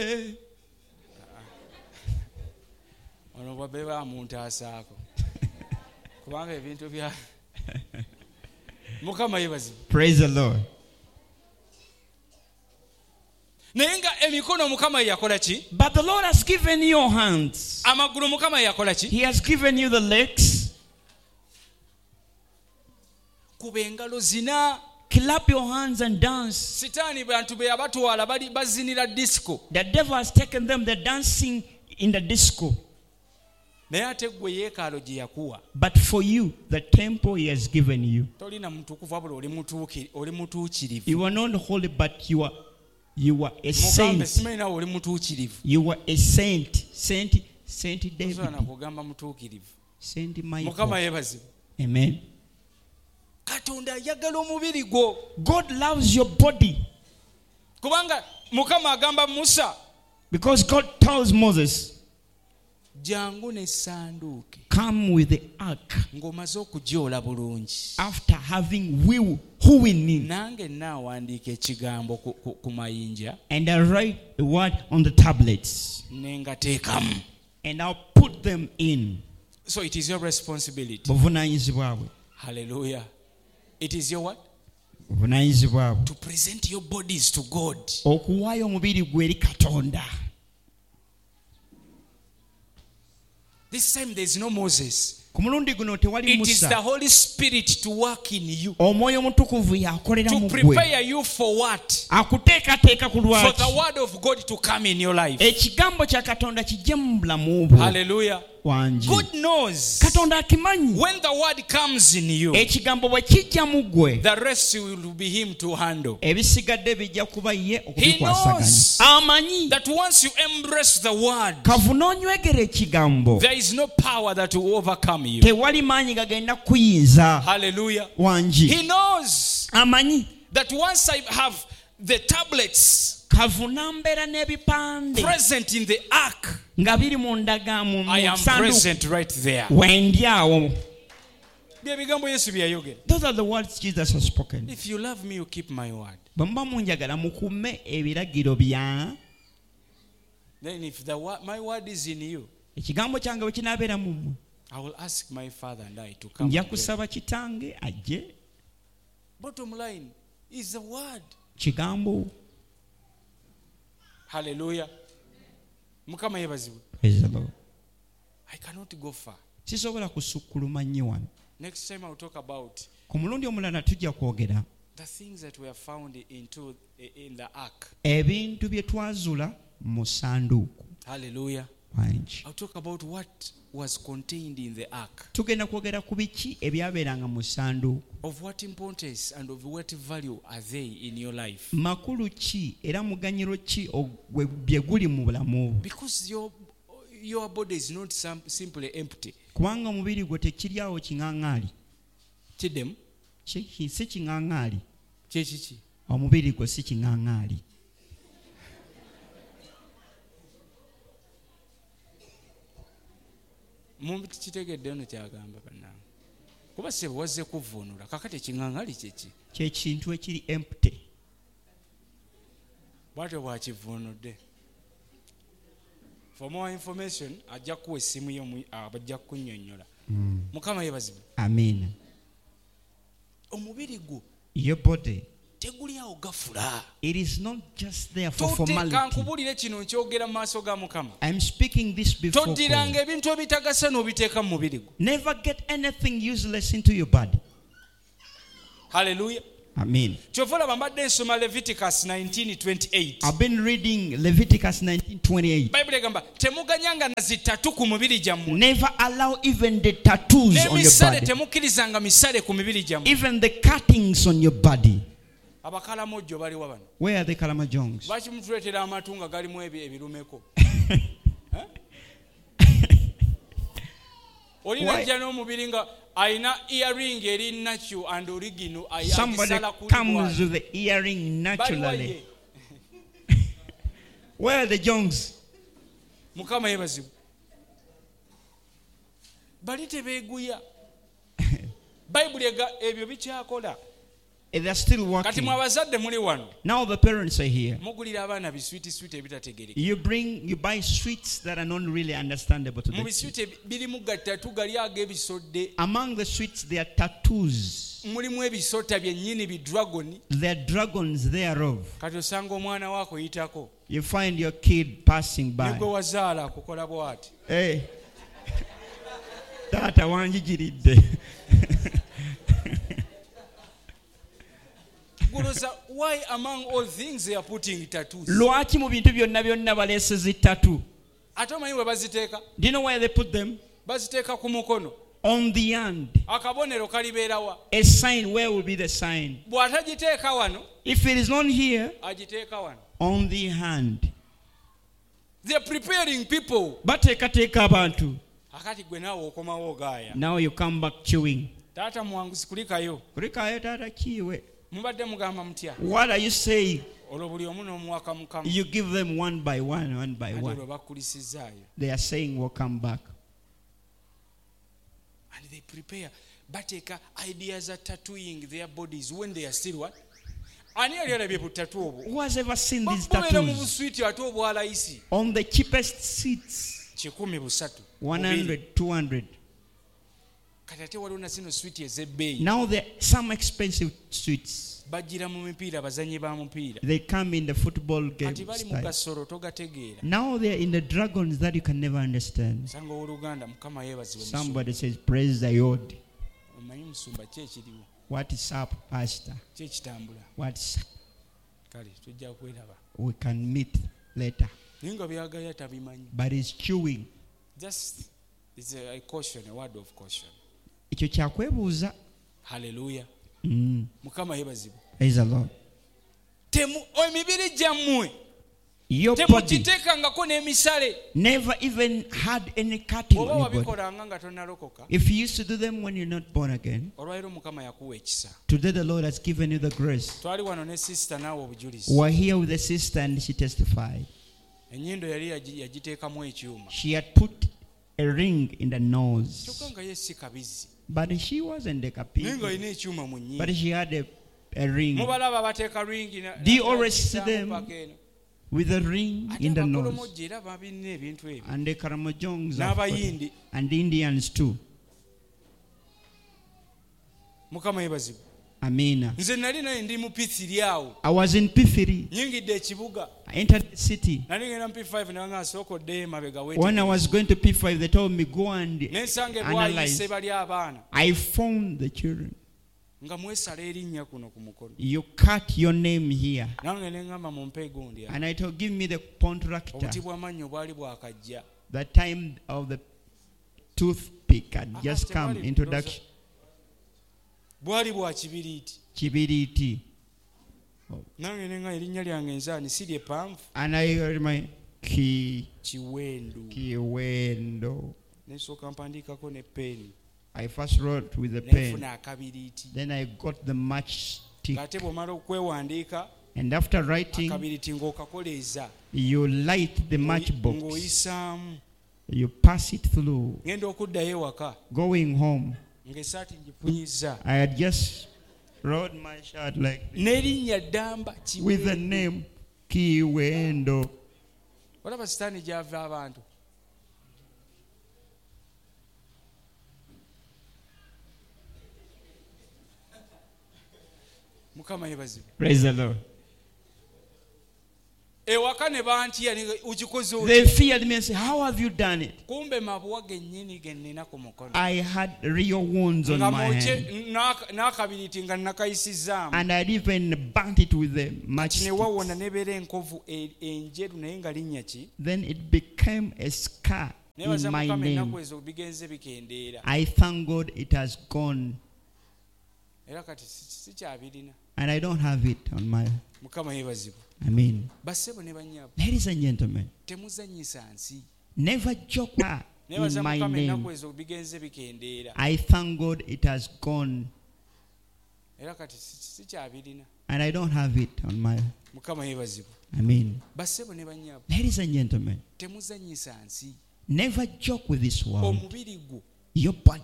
ono bwabeba muntu asaako kubanga ebintu bya Mukama yebazi. Praise the Lord. Nayenga emikono Mukama yakola ki? But the Lord has given you hands. Amagulu Mukama yakola ki? He has given you the legs. Kubengalo zina. Clap your hands and dance. Sitani bantu be abatwala bali bazinira disco. The devil has taken them, they're dancing in the disco. Naye ate gwe yeekalo gye yakuwa. But for you, the temple he has given you. Tolina mutukuvu abula oli mutuukirivu. You are not holy, but you are a saint. Mugambe simanyi nawe oli mutuukirivu. You are a saint. Saint David. Osobola kugamba mutuukirivu. Saint Michael. Mukama yeebazibwe. Amen. Katonda ayagala omubiri gwo. God loves your body. Kubanga Mukama agamba Musa. Because God tells Moses, jangu ne sanduuke. Come with the ark. Ng'omaze okugyola bulungi. After having wooing in. Nange naawandiika ekigambo ku mayinja. And I write the word on the tablets. Ne ngateekamu. And I'll put them in. So it is your responsibility. Hallelujah. It is your what? To present your bodies to God. This time there is no Moses. It is the Holy Spirit to work in you. To prepare you for what? For the word of God to come in your life. Hallelujah. God knows when the word comes in you, the rest will be him to handle. He knows that once you embrace the word, there is no power that will overcome you. Hallelujah. He knows that once I have the tablets present in the ark, I am present right there. Those are the words Jesus has spoken. If you love me, you keep my word. Then if my word is in you, I will ask my Father and I to come. Bottom line is the word. Hallelujah. Mukama yebazibu. Praise the Lord. I cannot go far. Next time I will talk about the things that were found in the ark. Hallelujah. I'll talk about what was contained in the ark. Of what importance and of what value are they in your life? Because your body is not simply empty. Kidem? Chechichi. Mumbi kitegedde ono kyagamba bannange. Kuba sebo wazze kuvvuunula kakati ekiŋŋaŋali ky'ekintu ekiri empty. Bwatyo bw'akivvuunudde. For more information ajja kuwa essimu yo abajja kunnyonnyola. Mukama yeebazibwe. Amen. Omubiri gwo. Your body. It is not just there for formality. I'm speaking this before God. Never get anything useless into your body. Hallelujah. Amen. Leviticus 19:28. I've been reading Leviticus 19:28. Never allow even the tattoos on your body. Even the cuttings on your body. Where are the Kalamajongs? Somebody comes with the earring naturally. Where are the Jongs? They're still working. Now the parents are here. You buy sweets that are not really understandable to them. Among the sweets, there are tattoos. There are dragons thereof. You find your kid passing by. Hey. Tata wanjigiridde. Why among all things they are putting tattoos? Lwaki mu bintu byonna byonna baleesezi tattoo? Ate omanyi bwe baziteeka? Do you know where they put them? Baziteeka ku mukono. On the hand. Akabonero kalibeera wa? A sign, where will be the sign? Bw'atagiteeka wano. If it is not here, agiteeka wano. On the hand. They are preparing people. Bateekateeka abantu. Akati gwe naawe okomawo ogaaya. Now you come back chewing. Taata muwanguzi kulikayo. Kulikayo taata kiwe. Mubadde mugamba mutya? What are you saying? Olwo buli omu n'omuwaka Mukama. You give them one by one. Olwo bakulisizaayo. They are saying we'll come back. And they prepare. Bateeka ideas are tattooing their bodies when they are still what? Ani yali alabye ku tattoo obwo? Who has ever seen these tattoos? Mu buswiti ate obwalayisi. On the cheapest seats. 100, 200. Now there are some expensive sweets. They come in the football game style. Now they are in the dragons that you can never understand. Somebody says, praise the Lord. What is up, Pastor? What's up? We can meet later. But it's chewing. Just it's a caution, a word of caution. Hallelujah. Mukama yebazibwe. Praise the Lord. Emibiri gyammwe your body never even had any cutting on your body. If you used to do them when you're not born again, today the Lord has given you the grace. We're here with a sister and she testified. She had put a ring in the nose. But she wasn't a kapi. But she had a ring. Do you always see them with a ring in the nose? And the Karamojongs and Indians too. Amina. I was in P3. I entered the city. When I was going to P5, they told me, go and analyze. I found the children. You cut your name here. And I told, give me the contractor. The time of the toothpick had just come. Introduction. Kibiriti. And I heard my Kiwendo. I first wrote with the pen. Then I got the matchstick. And after writing, you light the matchbox. You pass it through. Going home, I had just wrote my shirt like this, with the name Kiwendo. Praise the Lord. They feared me and said, how have you done it? I had real wounds on my hand. And I'd even burnt it with the matchstick. Then it became a scar in my name. I thank God it has gone. And I don't have it on my... I mean, ladies and gentlemen, never joke in my name. I thank God it has gone. And I don't have it on my... I mean, ladies and gentlemen, never joke with this world. Your body.